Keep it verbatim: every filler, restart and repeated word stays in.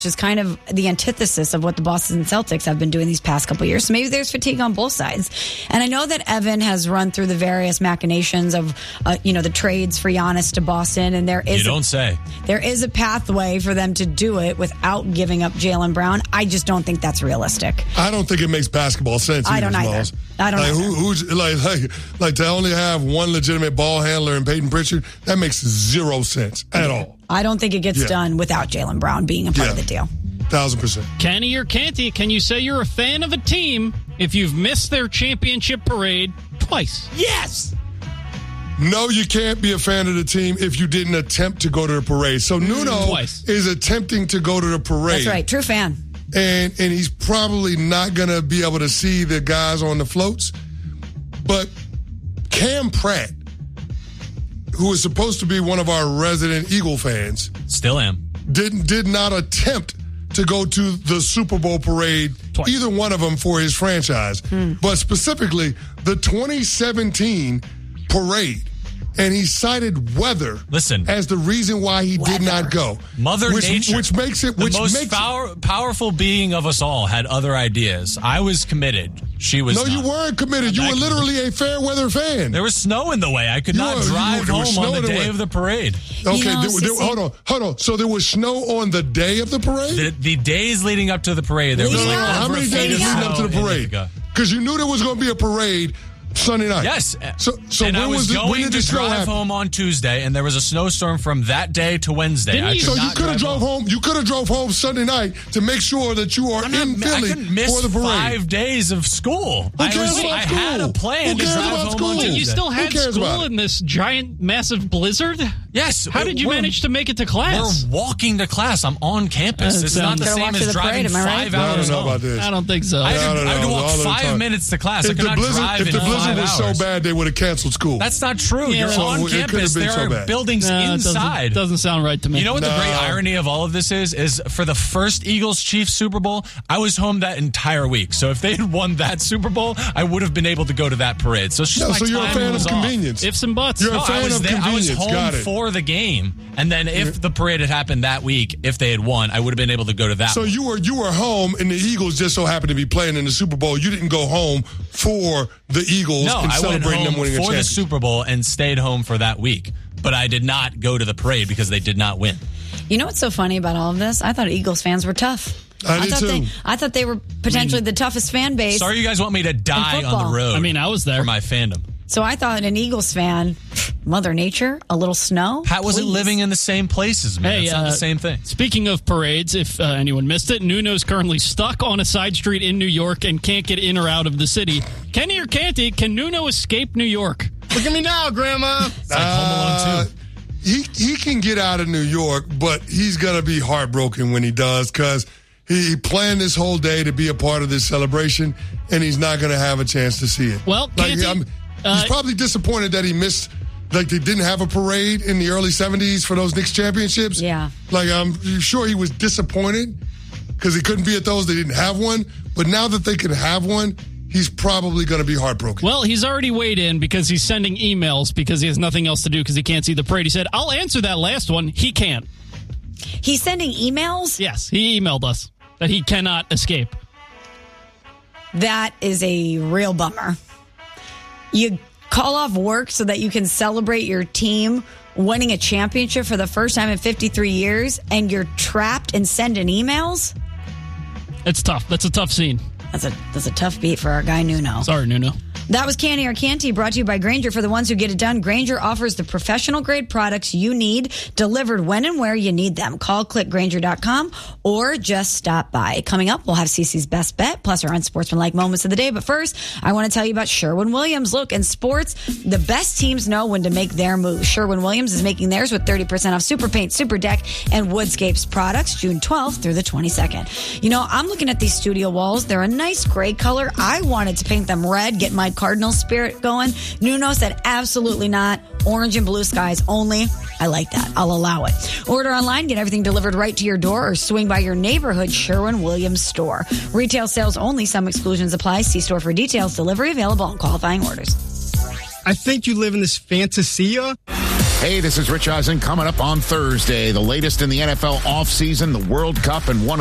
which is kind of the antithesis of what the Boston Celtics have been doing these past couple of years. So maybe there's fatigue on both sides. And I know that Evan has run through the various machinations of, uh, you know, the trades for Giannis to Boston. And there is You don't a, say. There is a pathway for them to do it without giving up Jaylen Brown. I just don't think that's realistic. I don't think it makes basketball sense. I don't either. Miles. I don't like, either. Who, who's, like, like, like to only have one legitimate ball handler in Peyton Pritchard, that makes zero sense at all. I don't think it gets Yeah. done without Jaylen Brown being a part Yeah. of the deal. Thousand percent. Kenny or Canty, can you say you're a fan of a team if you've missed their championship parade twice? Yes! No, you can't be a fan of the team if you didn't attempt to go to the parade. So Nuno Twice. is attempting to go to the parade. That's right. True fan. And and he's probably not going to be able to see the guys on the floats. But Cam Pratt, who is supposed to be one of our resident Eagle fans, Still am. did, did not attempt to go to the Super Bowl parade, Twice. either one of them for his franchise, Hmm. but specifically the twenty seventeen parade. And he cited weather Listen. as the reason why he did Weather. not go. Mother which, Nature. Which makes it, The which most makes power, powerful being of us all had other ideas. I was committed. She was No, not. you weren't committed. You I- were literally a fair weather fan. There was snow in the way. I could You not were- you drive were- there was home snow on in the the day way. of the parade. Okay, You know, there- there- Sissy- hold on, hold on. So there was snow on the day of the parade? The, the days leading up to the parade, there was Leading like up. How over many a feet days of leading snow up to the in parade? Ithaca. Because you knew there was going to be a parade Sunday night. Yes. So, so and when I was, was it, going when did to the snow drive happen? home on Tuesday, and there was a snowstorm from that day to Wednesday. Didn't I you- could So you not could have drive drove home. You could have drove home Sunday night to make sure that you are I'm in not, I Philly couldn't miss for the parade. five days of school. Who I, cares was, about I school? had a plan Who to cares drive about home on school? Tuesday. You still Who had cares school about it? in this giant, massive blizzard? Yes. How did you we're- manage to make it to class? We're walking to class. I'm on campus. Uh, It's so- not the Gotta same walk as to the driving parade, am I right? five No, I hours don't know home. about this. I don't think so. I had to, No, no, I had to no, walk all the five time. minutes to class. I If could the not blizzard, drive if in the five blizzard was hours. so bad, they would have canceled school. That's not true. Yeah, You're so on it could've campus. been There so are bad. buildings No, it doesn't- inside. Doesn't sound right to me. You know what the No. great irony of all of this is? Is for the first Eagles-Chiefs Super Bowl, I was home that entire week. So if they had won that Super Bowl, I would have been able to go to that parade. So it's just No, my so you're a time fan was of off. convenience. Ifs and buts. You're a No, fan I was of there. I was convenience. home Got it. for the game, and then if the parade had happened that week, if they had won, I would have been able to go to that. So one. you were you were home, and the Eagles just so happened to be playing in the Super Bowl. You didn't go home for the Eagles no, and I went celebrating home them winning a for the championship. Super Bowl and stayed home for that week. But I did not go to the parade because they did not win. You know what's so funny about all of this? I thought Eagles fans were tough. I did thought too. They, I thought they were potentially the toughest fan base. Sorry, you guys want me to die on football. the road. I mean, I was there. for my fandom. So I thought an Eagles fan, Mother Nature, a little snow. Pat wasn't please. living in the same place as me. Hey, it's not uh, the same thing. Speaking of parades, if uh, anyone missed it, Nuno's currently stuck on a side street in New York and can't get in or out of the city. Kenny or Canty, can Nuno escape New York? Look at me now, Grandma. It's like Home Alone two. He he can get out of New York, but he's gonna be heartbroken when he does because he, he planned this whole day to be a part of this celebration, and he's not gonna have a chance to see it. Well, like, Canty, I'm- uh, he's probably disappointed that he missed. Like they didn't have a parade in the early seventies for those Knicks championships. Yeah. Like I'm sure he was disappointed because he couldn't be at those. They didn't have one, but now that they can have one, he's probably going to be heartbroken. Well, he's already weighed in because he's sending emails because he has nothing else to do because he can't see the parade. He said, I'll answer that last one. He can't. He's sending emails? Yes, he emailed us that he cannot escape. That is a real bummer. You call off work so that you can celebrate your team winning a championship for the first time in fifty-three years, and you're trapped and sending emails? It's tough. That's a tough scene. That's a that's a tough beat for our guy Nuno. Sorry, Nuno. That was Canty or Canty, brought to you by Grainger. For the ones who get it done, Grainger offers the professional grade products you need delivered when and where you need them. Call click grainger dot com or just stop by. Coming up, we'll have Cece's best bet plus our unsportsmanlike moments of the day. But first, I want to tell you about Sherwin-Williams. Look, in sports, the best teams know when to make their move. Sherwin-Williams is making theirs with thirty percent off Super Paint, Super Deck, and Woodscapes products June twelfth through the twenty-second. You know, I'm looking at these studio walls. They're a nice gray color. I wanted to paint them red, get my Cardinal spirit going. Nuno said absolutely not. Orange and blue skies only. I like that. I'll allow it. Order online, get everything delivered right to your door, or swing by your neighborhood Sherwin-Williams store. Retail sales only. Some exclusions apply. See store for details. Delivery available on qualifying orders. I think you live in this fantasia. Hey, this is Rich Eisen. Coming up on Thursday, the latest in the N F L offseason, the World Cup, and one